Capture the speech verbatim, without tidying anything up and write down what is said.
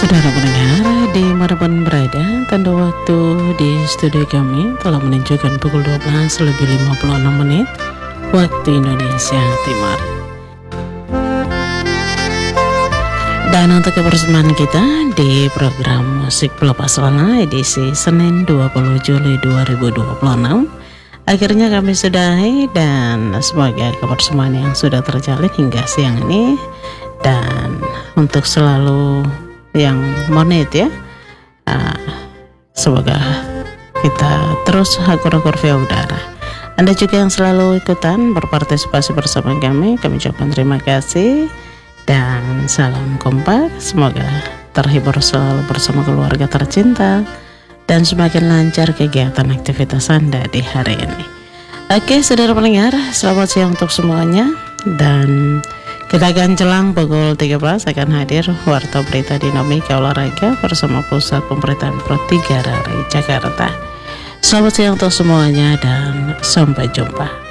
Saudara pendengar dimanapun berada, tanda waktu di studio kami telah menunjukkan pukul dua belas lebih lima puluh enam menit waktu Indonesia Timur. Dan untuk kebersamaan kita di program Musik Pelepas Lana edisi Senin dua puluh Juli dua ribu dua puluh enam akhirnya kami sudahi, dan semoga kebersamaan yang sudah terjalin hingga siang ini, dan untuk selalu yang monet ya, uh, semoga kita terus akur-akur via udara. Anda juga yang selalu ikutan berpartisipasi bersama kami, kami ucapkan terima kasih dan salam kompak. Semoga terhibur selalu bersama keluarga tercinta dan semakin lancar kegiatan aktivitas Anda di hari ini. Oke, saudara pendengar, selamat siang untuk semuanya, dan kita akan jelang pukul tiga belas akan hadir Warta Berita Dinamika Olahraga bersama Pusat Pemberitaan Pro tiga dari Jakarta. Selamat siang untuk semuanya dan sampai jumpa.